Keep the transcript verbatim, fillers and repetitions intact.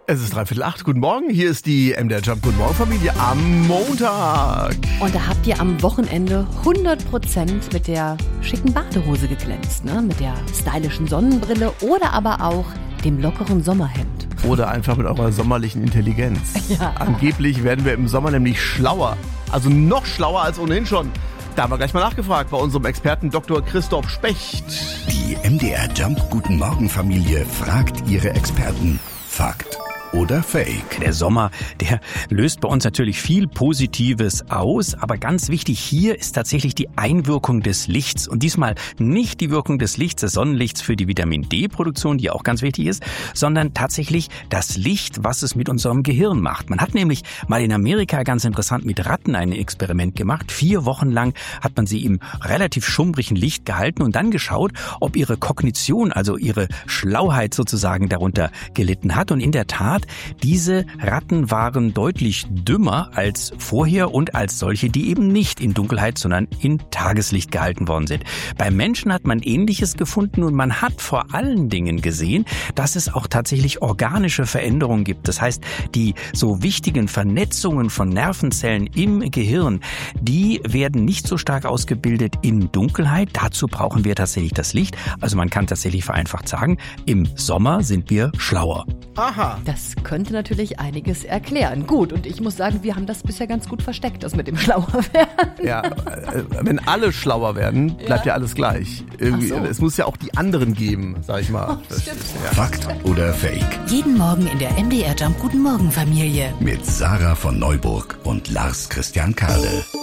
Es ist dreiviertel acht. Guten Morgen. Hier ist die M D R Jump Guten Morgen Familie am Montag. Und da habt ihr am Wochenende hundert Prozent mit der schicken Badehose geglänzt, ne? Mit der stylischen Sonnenbrille oder aber auch dem lockeren Sommerhemd. Oder einfach mit eurer sommerlichen Intelligenz. Ja. Angeblich werden wir im Sommer nämlich schlauer. Also noch schlauer als ohnehin schon. Da haben wir gleich mal nachgefragt bei unserem Experten Doktor Christoph Specht. Die M D R Jump Guten Morgen Familie fragt ihre Experten. Fakt oder Fake? Der Sommer, der löst bei uns natürlich viel Positives aus, aber ganz wichtig hier ist tatsächlich die Einwirkung des Lichts. Und diesmal nicht die Wirkung des Lichts, des Sonnenlichts für die Vitamin-D-Produktion, die auch ganz wichtig ist, sondern tatsächlich das Licht, was es mit unserem Gehirn macht. Man hat nämlich mal in Amerika ganz interessant mit Ratten ein Experiment gemacht. Vier Wochen lang hat man sie im relativ schummrigen Licht gehalten und dann geschaut, ob ihre Kognition, also ihre Schlauheit sozusagen darunter gelitten hat. Und in der Tat, diese Ratten waren deutlich dümmer als vorher und als solche, die eben nicht in Dunkelheit, sondern in Tageslicht gehalten worden sind. Beim Menschen hat man Ähnliches gefunden und man hat vor allen Dingen gesehen, dass es auch tatsächlich organische Veränderungen gibt. Das heißt, die so wichtigen Vernetzungen von Nervenzellen im Gehirn, die werden nicht so stark ausgebildet in Dunkelheit. Dazu brauchen wir tatsächlich das Licht. Also man kann tatsächlich vereinfacht sagen, im Sommer sind wir schlauer. Aha. Das könnte natürlich einiges erklären. Gut, und ich muss sagen, wir haben das bisher ganz gut versteckt, das mit dem Schlauerwerden. Ja, äh, wenn alle schlauer werden, bleibt ja, ja alles gleich. Irgendwie, Ach so. Es muss ja auch die anderen geben, sag ich mal. Oh, stimmt. Ja. Fakt oder Fake? Jeden Morgen in der M D R Jump Guten Morgen Familie. Mit Sarah von Neuburg und Lars Christian Kade.